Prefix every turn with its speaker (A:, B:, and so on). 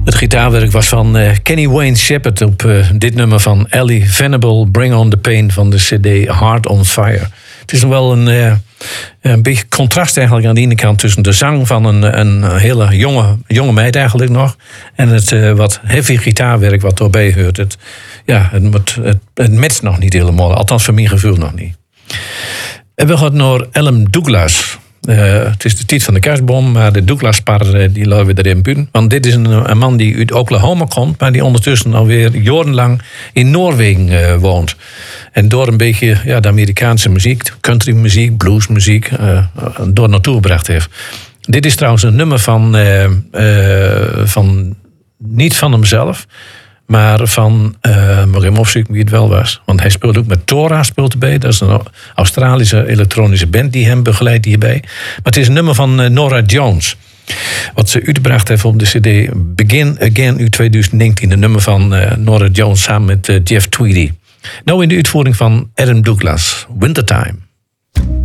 A: Het gitaarwerk was van Kenny Wayne Shepherd op dit nummer van Ellie Venable, Bring on the Pain van de CD Heart on Fire. Het is nog wel een beetje contrast eigenlijk aan de ene kant tussen de zang van een hele jonge meid eigenlijk nog en het wat heavy gitaarwerk wat erbij hoort. Het matcht nog niet helemaal, althans voor mijn gevoel nog niet. En we gaan naar Ellen Douglas. Het is de tijd van de kerstboom, maar de Douglas-par die laten we erin buiten. Want dit is een man die uit Oklahoma komt, maar die ondertussen alweer jarenlang in Noorwegen woont. En door een beetje de Amerikaanse muziek, countrymuziek, bluesmuziek, door naartoe gebracht heeft. Dit is trouwens een nummer van niet van hemzelf, maar van, mag ik opzoeken wie het wel was. Want hij speelt ook met Tora, speelt erbij. Dat is een Australische elektronische band die hem begeleidt hierbij. Maar het is een nummer van Norah Jones. Wat ze uitgebracht heeft op de CD Begin Again uit 2019. Een nummer van Norah Jones samen met Jeff Tweedy. Nou in de uitvoering van Adam Douglas, Wintertime.